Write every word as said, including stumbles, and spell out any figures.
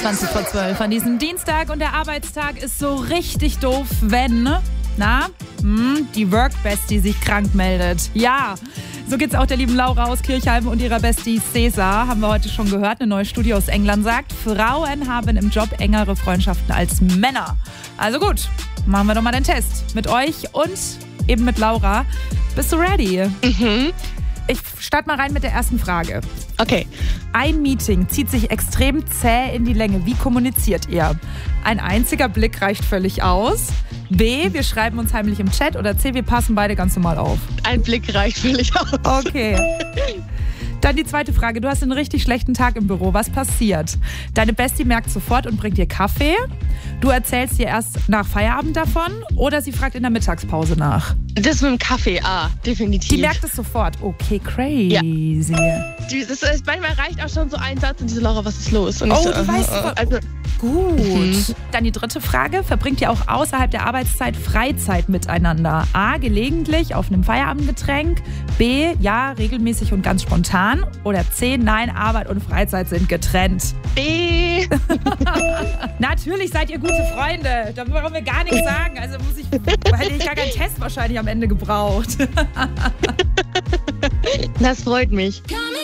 zwanzig vor zwölf an diesem Dienstag und der Arbeitstag ist so richtig doof, wenn, na, hm, die Work-Bestie sich krank meldet. Ja, so geht's auch der lieben Laura aus Kirchheim und ihrer Bestie Cesar, haben wir heute schon gehört. Eine neue Studie aus England sagt, Frauen haben im Job engere Freundschaften als Männer. Also gut, machen wir doch mal den Test mit euch und eben mit Laura. Bist du ready? Mhm. Ich starte mal rein mit der ersten Frage. Okay. Ein Meeting zieht sich extrem zäh in die Länge. Wie kommuniziert ihr? Ein einziger Blick reicht völlig aus. B, wir schreiben uns heimlich im Chat. Oder C, wir passen beide ganz normal auf. Ein Blick reicht völlig aus. Okay. Dann die zweite Frage. Du hast einen richtig schlechten Tag im Büro. Was passiert? Deine Bestie merkt sofort und bringt dir Kaffee. Du erzählst ihr erst nach Feierabend davon oder sie fragt in der Mittagspause nach. Das mit dem Kaffee, ah, definitiv. Die merkt es sofort. Okay, crazy. Ja. Die, das ist, manchmal reicht auch schon so ein Satz und diese Laura, was ist los? Und Oh, ich so, du äh, weißt, äh, also, Gut. Mhm. Dann die dritte Frage. Verbringt ihr auch außerhalb der Arbeitszeit Freizeit miteinander? A, gelegentlich auf einem Feierabendgetränk. B, ja, regelmäßig und ganz spontan. Oder C, nein, Arbeit und Freizeit sind getrennt. B. Natürlich seid ihr gute Freunde. Da brauchen wir gar nichts sagen. Also muss ich, hätte ich gar keinen Test wahrscheinlich am Ende gebraucht. Das freut mich.